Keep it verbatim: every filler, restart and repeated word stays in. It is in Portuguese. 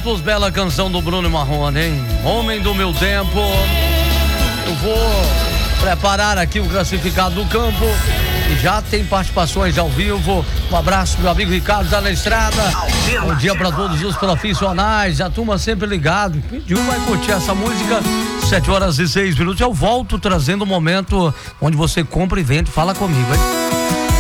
Santos, bela canção do Bruno Marrone, hein? Homem do meu tempo. Eu vou preparar aqui o classificado do campo e já tem participações ao vivo. Um abraço, meu amigo Ricardo, tá na estrada. Bom dia para todos os profissionais, a turma sempre ligado. Pediu, vai curtir essa música. Sete horas e seis minutos. Eu volto trazendo o momento onde você compra e vende. Fala comigo, hein?